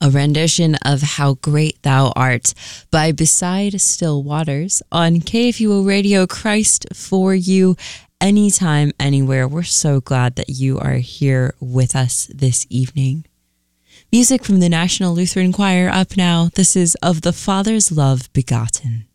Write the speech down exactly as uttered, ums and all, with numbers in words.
A rendition of How Great Thou Art by Beside Still Waters on K F U O Radio. Christ for you, anytime, anywhere. We're so glad that you are here with us this evening. Music from the National Lutheran Choir up now. This is Of the Father's Love Begotten.